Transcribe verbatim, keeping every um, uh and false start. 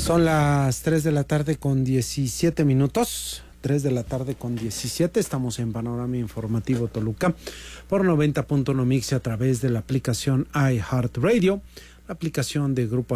Son las tres de la tarde con diecisiete minutos. tres de la tarde con diecisiete. Estamos en Panorama Informativo Toluca por noventa punto uno Mix a través de la aplicación iHeartRadio, la aplicación de Grupo